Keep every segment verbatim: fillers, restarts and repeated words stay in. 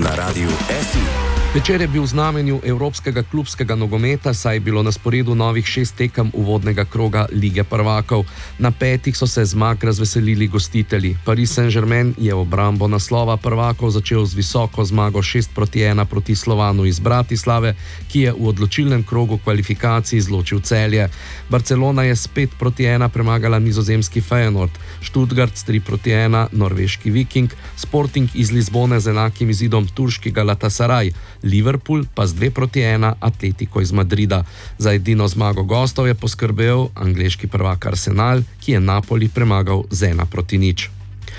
na Radiu F I. Večer je bil v znamenju evropskega klubskega nogometa, saj je bilo na sporedu novih šest tekem uvodnega kroga Lige prvakov. Na petih so se zmag razveselili gostitelji. Paris Saint-Germain je obrambo naslova prvakov začel z visoko zmago šest proti ena proti Slovanu iz Bratislave, ki je v odločilnem krogu kvalifikacij izločil Celje. Barcelona je s pet proti ena premagala nizozemski Feyenoord, Stuttgart s tri proti ena norveški Viking, Sporting iz Lizbone z enakim izidom turški Galatasaray, Liverpool pa z dve proti ena Atletico iz Madrida. Za edino zmago gostov je poskrbel angleški prvak Arsenal, ki je Napoli premagal z ena proti nič.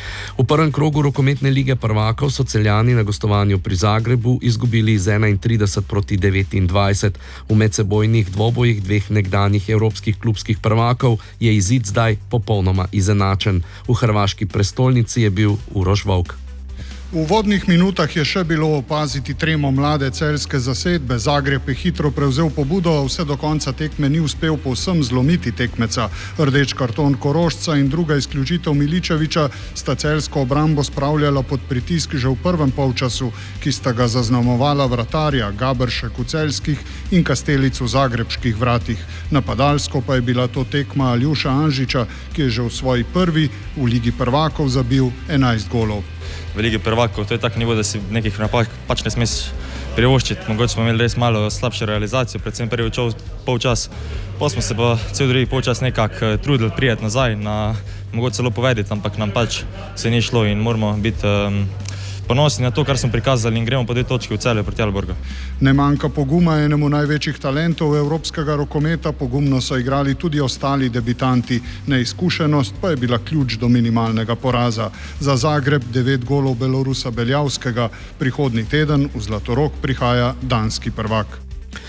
V prvem krogu rokometne lige prvakov so Celjani na gostovanju pri Zagrebu izgubili z enaintrideset proti devetindvajset. V medsebojnih dvobojih dveh nekdanjih evropskih klubskih prvakov je izid zdaj popolnoma izenačen. V hrvaški prestolnici je bil Uroš Vovk. V uvodnih minutah je še bilo opaziti tremo mlade celjske zasedbe. Zagreb je hitro prevzel pobudo, a vse do konca tekme ni uspel povsem zlomiti tekmeca. Rdeč karton Korošca in druga izključitev Miličevića sta celjsko obrambo spravljala pod pritisk že v prvem polčasu, ki sta ga zaznamovala vratarja Gaberšek v celjskih in Kastelic v zagrebških vratih. Napadalsko pa je bila to tekma Aljuša Anžiča, ki je že v svoji prvi v Ligi prvakov zabil enajst golov. V Ligi prvakov to je tak nivo, da si nekih napak pač ne smeš privoščiti. Mogoče smo imeli res malo slabšo realizacijo, predvsem prvi polčas. Pa smo se pa cel drugi polčas nekako trudili prijeti nazaj, na mogoče celo povedati, ampak nam pač se ni šlo in moramo biti um, ponosni na to, kar smo prikazali in gremo po dve točki v Celje proti Alborgu. Ne manjka poguma enemu največjih talentov evropskega rokometa, pogumno so igrali tudi ostali debitanti. Neizkušenost pa je bila ključ do minimalnega poraza. Za Zagreb devet golov Belorusa Beljavskega, prihodnji teden v Zlatorog prihaja danski prvak.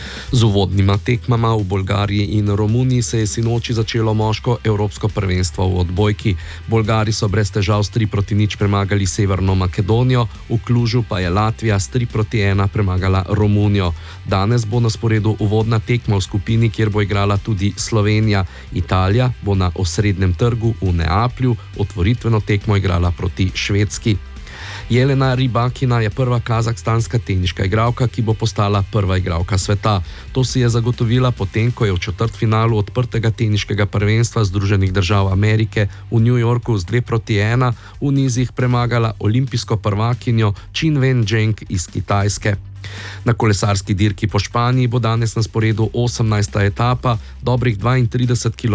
Z uvodnima tekmama v Bolgariji in Romuniji se je sinoči začelo moško evropsko prvenstvo v odbojki. Bolgari so brez težav s tri proti nič premagali Severno Makedonijo, v Klužu pa je Latvija s tri proti ena premagala Romunijo. Danes bo na sporedu uvodna tekma v skupini, kjer bo igrala tudi Slovenija. Italija bo na osrednjem trgu v Neaplju otvoritveno tekmo igrala proti Švedski. Jelena Rybakina je prva kazahstanska teniška igralka, ki bo postala prva igralka sveta. To si je zagotovila potem, ko je v četrtfinalu odprtega teniškega prvenstva Združenih držav Amerike v New Yorku z dve proti ena v nizih premagala olimpijsko prvakinjo Qin Wen-Zheng iz Kitajske. Na kolesarski dirki po Španiji bo danes na sporedu osemnajsta etapa, dobrih dvaintrideset kilometrov